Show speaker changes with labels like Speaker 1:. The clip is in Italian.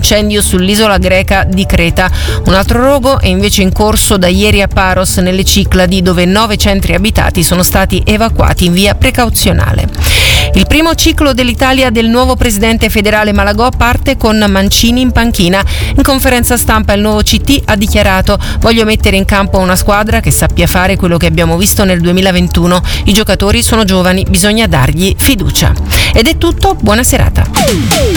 Speaker 1: incendio sull'isola greca di Creta. Un altro rogo è invece in corso da ieri a Paros, nelle Cicladi, dove 9 centri abitati sono stati evacuati in via precauzionale. Il primo ciclo dell'Italia del nuovo presidente federale Malagò parte con Mancini in panchina. In conferenza stampa il nuovo CT ha dichiarato: voglio mettere in campo una squadra che sappia fare quello che abbiamo visto nel 2021. I giocatori sono giovani, bisogna dargli fiducia. Ed è tutto, buona serata.